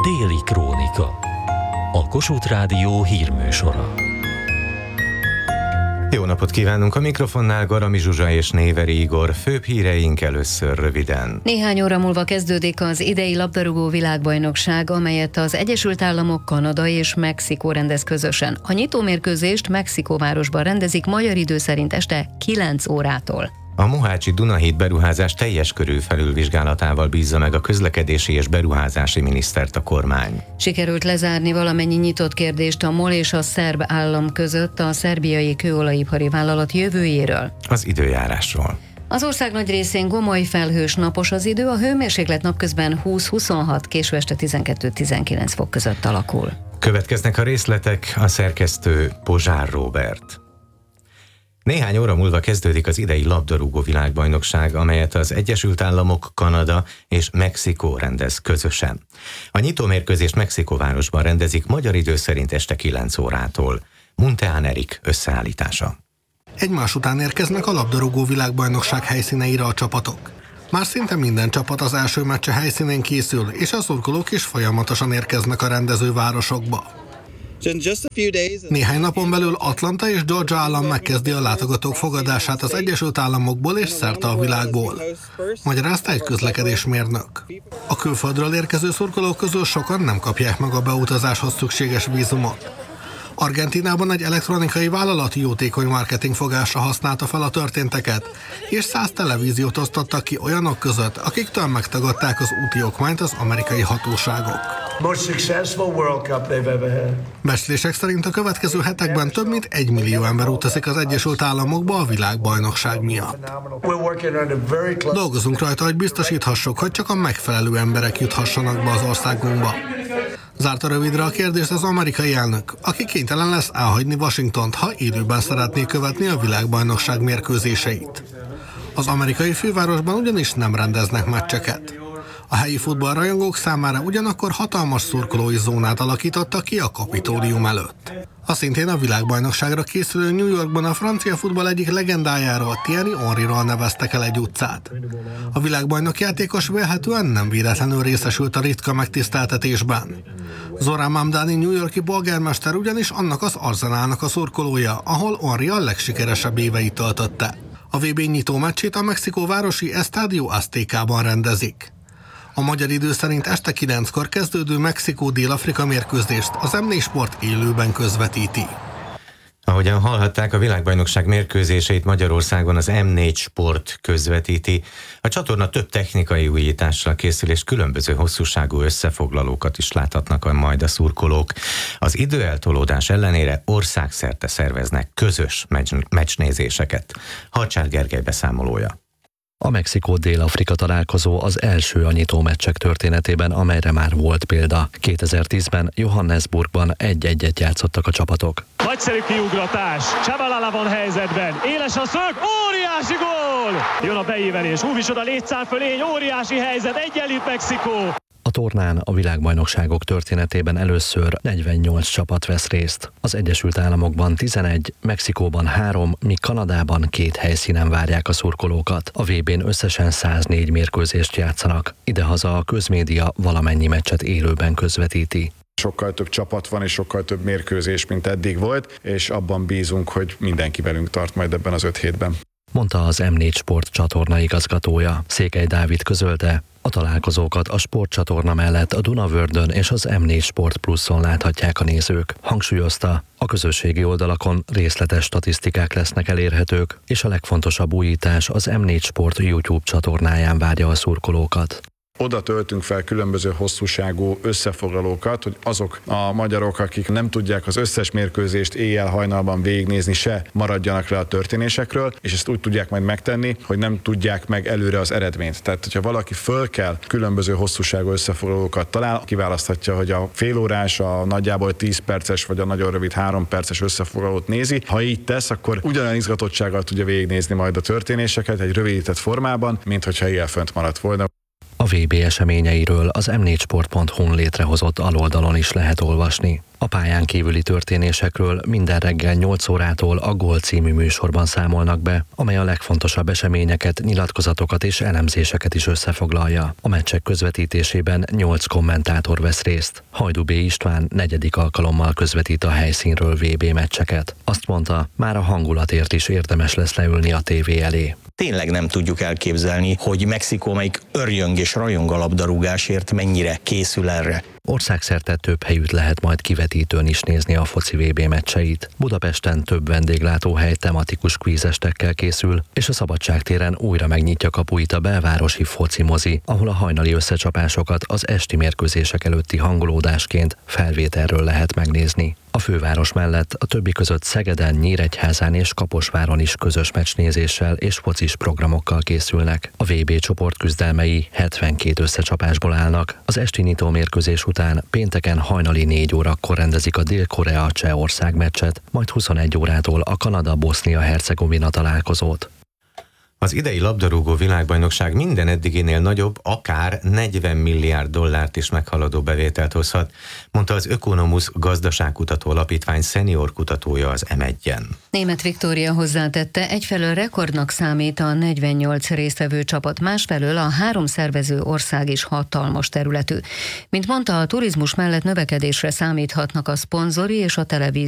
Déli Krónika. A Kossuth Rádió hírműsora. Jó napot kívánunk, a mikrofonnál Garami Zsuzsa és Néveri Igor. Főbb híreink először röviden. Néhány óra múlva kezdődik az idei labdarúgó világbajnokság, amelyet az Egyesült Államok, Kanada és Mexikó rendez közösen. A nyitómérkőzést Mexikóvárosban rendezik magyar idő szerint este 9 órától. A Mohácsi Dunahíd beruházás teljes körű felülvizsgálatával bízza meg a közlekedési és beruházási minisztert a kormány. Sikerült lezárni valamennyi nyitott kérdést a MOL és a szerb állam között a szerbiai kőolajipari vállalat jövőjéről. Az időjárásról. Az ország nagy részén gomoly, felhős, napos az idő, a hőmérséklet napközben 20-26, késő este 12-19 fok között alakul. Következnek a részletek, a szerkesztő Pozsár Róbert. Néhány óra múlva kezdődik az idei labdarúgó világbajnokság, amelyet az Egyesült Államok, Kanada és Mexikó rendez közösen. A nyitómérkőzést Mexikóvárosban rendezik magyar idő szerint este 9 órától. Munteán Erik összeállítása. Egymás után érkeznek a labdarúgó világbajnokság helyszíneire a csapatok. Már szinte minden csapat az első meccse helyszínén készül, és a szurkolók is folyamatosan érkeznek a rendezővárosokba. Néhány napon belül Atlanta és Georgia állam megkezdi a látogatók fogadását az Egyesült Államokból és szerte a világból. Magyarázta egy közlekedésmérnök. A külföldről érkező szurkolók közül sokan nem kapják meg a beutazáshoz szükséges vízumot. Argentínában egy elektronikai vállalat jótékony marketingfogásra használta fel a történteket, és 100 televíziót osztottak ki olyanok között, akiktől megtagadták az úti okmányt az amerikai hatóságok. Becslések szerint a következő hetekben több mint 1 millió ember utazik az Egyesült Államokba a világbajnokság miatt. Dolgozunk rajta, hogy biztosíthassuk, hogy csak a megfelelő emberek juthassanak be az országunkba. Zárta rövidre a kérdést az amerikai elnök, aki kénytelen lesz elhagyni Washingtont, ha élőben szeretné követni a világbajnokság mérkőzéseit. Az amerikai fővárosban ugyanis nem rendeznek meccseket. A helyi futballrajongók számára ugyanakkor hatalmas szurkolói zónát alakítottak ki a Kapitólium előtt. A szintén a világbajnokságra készülő New Yorkban a francia futball egyik legendájáról, Thierry Henryról neveztek el egy utcát. A világbajnok játékos vélhetően nem véletlenül részesült a ritka megtiszteltetésben. Zoran Mamdani New Yorki polgármester ugyanis annak az Arsenalnak a szurkolója, ahol Henry a legsikeresebb éveit töltötte. A VB nyitó meccsét a mexikóvárosi Estadio Aztecában rendezik. A magyar idő szerint este 9-kor kezdődő Mexikó-Dél-Afrika mérkőzést az M4 Sport élőben közvetíti. Ahogyan hallhatták, a világbajnokság mérkőzéseit Magyarországon az M4 Sport közvetíti. A csatorna több technikai újítással készül, és különböző hosszúságú összefoglalókat is láthatnak majd a szurkolók. Az időeltolódás ellenére országszerte szerveznek közös meccsnézéseket. Harcsár Gergely beszámolója. A Mexikó-Dél-Afrika találkozó az első a nyitómeccsek történetében, amelyre már volt példa. 2010-ben Johannesburgban 1-1-et játszottak a csapatok. Nagyszerű kiugratás, Chabalala van helyzetben, éles a szög, óriási gól! Jön a beívelés, Húvisod a létszám fölé, óriási helyzet, egyenlít Mexikó! A tornán a világbajnokságok történetében először 48 csapat vesz részt. Az Egyesült Államokban 11, Mexikóban 3, míg Kanadában 2 helyszínen várják a szurkolókat. A VB-n összesen 104 mérkőzést játszanak. Idehaza a közmédia valamennyi meccset élőben közvetíti. Sokkal több csapat van, és sokkal több mérkőzés, mint eddig volt, és abban bízunk, hogy mindenki velünk tart majd ebben az 5 hétben. Mondta az M4 Sport csatorna igazgatója. Székely Dávid közölte, a találkozókat a sportcsatorna mellett a Dunavördön és az M4 Sport Pluszon láthatják a nézők. Hangsúlyozta, a közösségi oldalakon részletes statisztikák lesznek elérhetők, és a legfontosabb újítás az M4 Sport YouTube csatornáján várja a szurkolókat. Oda töltünk fel különböző hosszúságú összefoglalókat, hogy azok a magyarok, akik nem tudják az összes mérkőzést éjjel-hajnalban végignézni, se maradjanak le a történésekről, és ezt úgy tudják majd megtenni, hogy nem tudják meg előre az eredményt. Tehát, hogyha valaki föl kell különböző hosszúságú összefoglalókat talál, kiválaszthatja, hogy a félórás, a nagyjából 10 perces vagy a nagyon rövid 3 perces összefoglalót nézi. Ha így tesz, akkor ugyanolyan izgatottsággal tudja végignézni majd a történéseket egy rövidített formában, mint hogyha éjjel fönt maradt volna. A VB eseményeiről az m4sport.hu-n létrehozott aloldalon is lehet olvasni. A pályán kívüli történésekről minden reggel 8 órától a Gól című műsorban számolnak be, amely a legfontosabb eseményeket, nyilatkozatokat és elemzéseket is összefoglalja. A meccsek közvetítésében 8 kommentátor vesz részt. Hajdú B. István 4. alkalommal közvetít a helyszínről VB meccseket. Azt mondta, már a hangulatért is érdemes lesz leülni a tévé elé. Tényleg nem tudjuk elképzelni, hogy Mexikó, melyik örjöng és rajong a labdarúgásért, mennyire készül erre. Országszerte több helyütt lehet majd kivetítőn is nézni a foci VB meccseit. Budapesten több vendéglátóhely tematikus kvízestekkel készül, és a Szabadságtéren újra megnyitja kapuit a belvárosi foci mozi, ahol a hajnali összecsapásokat az esti mérkőzések előtti hangolódásként felvételről lehet megnézni. A főváros mellett a többi között Szegeden, Nyíregyházán és Kaposváron is közös meccsnézéssel és focis programokkal készülnek. A VB csoport küzdelmei 72 összecsapásból állnak. Az esti nyitó mérkőzés után pénteken hajnali 4 órakor rendezik a Dél-Korea-Csehország meccset, majd 21 órától a Kanada-Bosznia-Hercegovina találkozót. Az idei labdarúgó világbajnokság minden eddiginél nagyobb, akár 40 milliárd dollárt is meghaladó bevételt hozhat, mondta az Ökonomusz gazdaságkutató alapítvány szenior kutatója az M1-en. Németh Viktória hozzátette, egyfelől rekordnak számít a 48 résztvevő csapat, másfelől a 3 szervező ország is hatalmas területű. Mint mondta, a turizmus mellett növekedésre számíthatnak a szponzori és a televízió